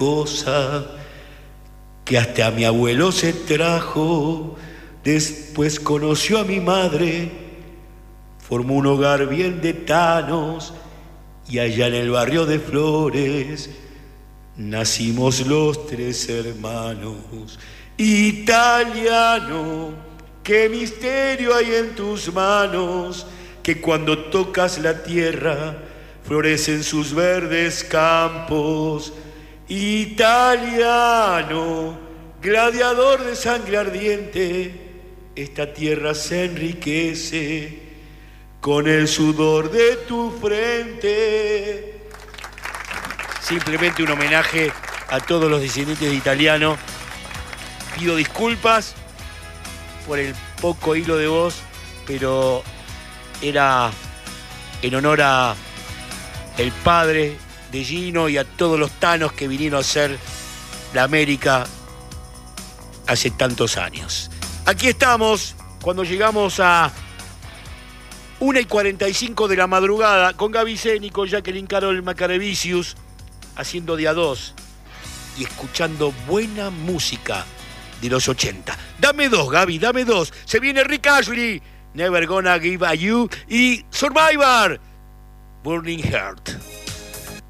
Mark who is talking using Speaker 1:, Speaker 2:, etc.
Speaker 1: cosa que hasta a mi abuelo se trajo, después conoció a mi madre, formó un hogar bien de tanos y allá en el barrio de Flores nacimos los tres hermanos. Italiano, qué misterio hay en tus manos, que cuando tocas la tierra florecen sus verdes campos. Italiano, gladiador de sangre ardiente, esta tierra se enriquece con el sudor de tu frente. Simplemente un homenaje a todos los descendientes de Italiano. Pido disculpas por el poco hilo de voz, pero era en honor a el padre de Gino y a todos los tanos que vinieron a hacer la América hace tantos años. Aquí estamos, cuando llegamos a 1:45 de la madrugada, con Gaby Zeni, con Jacqueline Carol Macarevicius, haciendo de a dos y escuchando buena música de los 80. Dame dos, Gaby, dame dos. Se viene Rick Ashley, Never Gonna Give a You, y Survivor, Burning Heart.